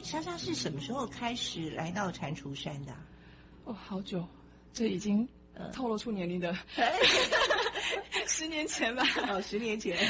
莎莎是什么时候开始来到蟾蜍山的？ 哦，好久，这已经透露出年龄的10年前吧。 哦，10年前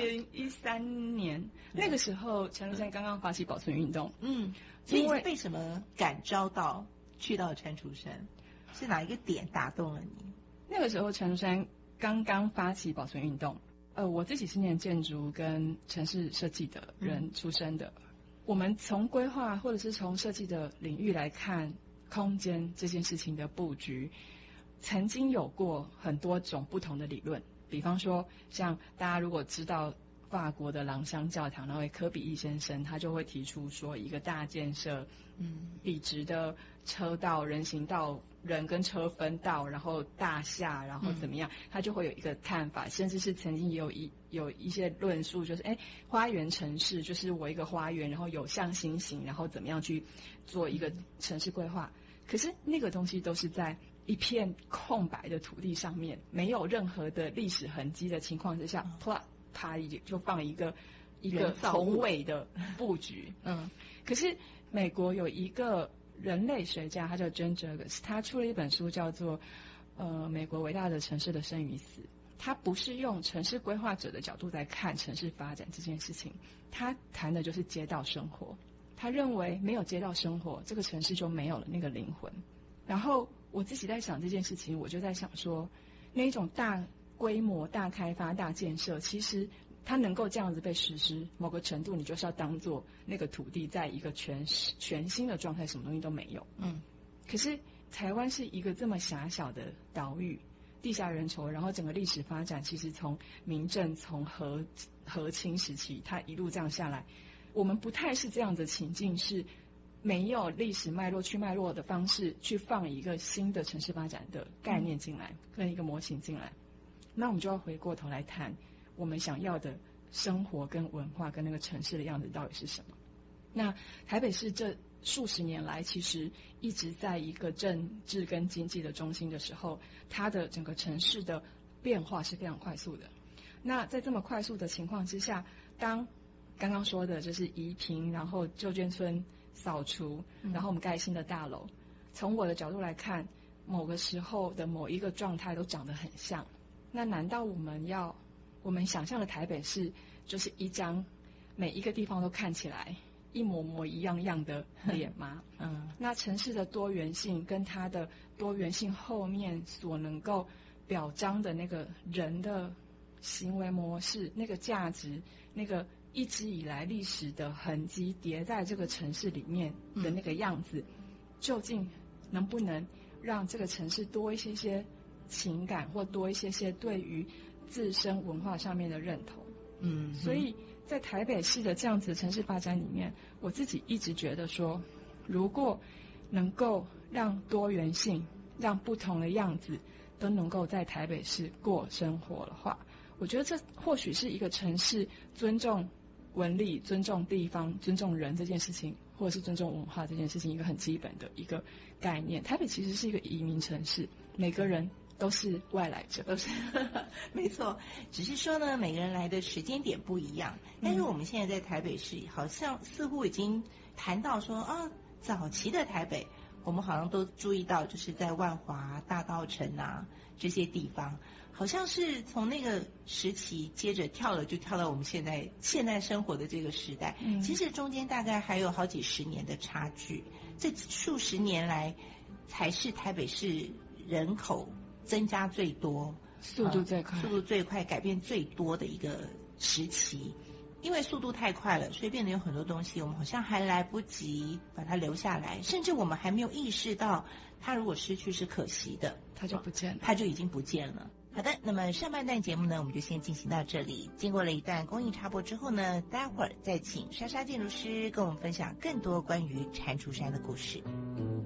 ，2013年，那个时候蟾蜍山刚刚发起保存运动。 所以为什么感召到去到蟾蜍山？是哪一个点打动了你？ 那个时候蟾蜍山刚刚发起保存运动。我自己是念建筑跟城市设计的人出身的。我们从规划或者是从设计的领域来看空间这件事情的布局，曾经有过很多种不同的理论。比方说，像大家如果知道法国的朗香教堂，然后科比意先生他就会提出说，一个大建设，笔直的车道、人行道、人跟车分道，然后大厦，然后怎么样，他就会有一个看法，甚至是曾经也有一些论述，就是花园城市就是我一个花园，然后有向心型，然后怎么样去做一个城市规划。可是那个东西都是在一片空白的土地上面，没有任何的历史痕迹的情况之下，啪就放一个宏伟的布局。可是美国有一个人类学家，他叫 Jane Jurgens， 他出了一本书叫做美国伟大的城市的生与死。他不是用城市规划者的角度在看城市发展这件事情，他谈的就是街道生活。他认为没有街道生活，这个城市就没有了那个灵魂。然后我自己在想这件事情，我就在想说，那一种大规模、大开发、大建设，其实它能够这样子被实施，某个程度你就是要当做那个土地在一个全新的状态，什么东西都没有。可是台湾是一个这么狭小的岛屿，地下人稠，然后整个历史发展其实从明郑、从和清时期，它一路这样下来，我们不太是这样的情境，是没有历史脉络去脉络的方式去放一个新的城市发展的概念进来，跟一个模型进来。那我们就要回过头来谈我们想要的生活跟文化跟那个城市的样子到底是什么。那台北市这数十年来其实一直在一个政治跟经济的中心的时候，它的整个城市的变化是非常快速的。那在这么快速的情况之下，当刚刚说的就是移平，然后旧眷村扫除，然后我们盖新的大楼，从我的角度来看，某个时候的某一个状态都长得很像。那难道我们想象的台北市就是一张每一个地方都看起来一模模一样样的脸吗？那城市的多元性跟它的多元性后面所能够表彰的那个人的行为模式，那个价值，那个一直以来历史的痕迹叠在这个城市里面的那个样子，究竟能不能让这个城市多一些情感，或多一些对于自身文化上面的认同？所以在台北市的这样子的城市发展里面，我自己一直觉得说，如果能够让多元性，让不同的样子都能够在台北市过生活的话，我觉得这或许是一个城市尊重文理、尊重地方、尊重人这件事情，或者是尊重文化这件事情一个很基本的一个概念。台北其实是一个移民城市，每个人都是外来者， 都是没错，只是说呢，每个人来的时间点不一样。但是我们现在在台北市，好像似乎已经谈到说早期的台北，我们好像都注意到，就是在万华、大稻埕啊这些地方，好像是从那个时期接着跳到我们现在生活的这个时代。其实中间大概还有好几十年的差距，这数十年来才是台北市人口增加最多、 速度最快、 改变最多的一个时期。因为速度太快了，所以变得有很多东西我们好像还来不及把它留下来，甚至我们还没有意识到它如果失去是可惜的， 它就不见了， 它就已经不见了。好的，那么上半段节目呢，我们就先进行到这里。经过了一段公益插播之后呢，待会儿再请莎莎建筑师跟我们分享更多关于蟾蜍山的故事。